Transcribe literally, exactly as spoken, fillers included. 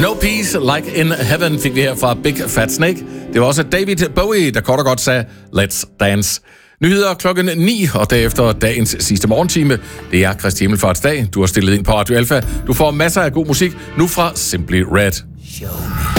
No Peace Like in Heaven fik vi her fra Big Fat Snake. Det var også David Bowie, der kort og godt sagde, let's dance. Nyheder klokken ni, og derefter dagens sidste morgentime. Det er Kristi Himmelfarts dag. Du har stillet ind på Radio Alpha. Du får masser af god musik nu fra Simply Red.